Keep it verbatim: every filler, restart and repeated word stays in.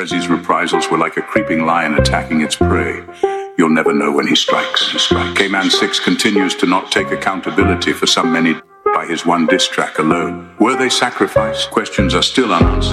Prezzi's reprisals were like a creeping lion attacking its prey. You'll never know when he strikes. He strikes. K-Man six continues to not take accountability for some many by his one diss track alone. Were they sacrificed? Questions are still unanswered.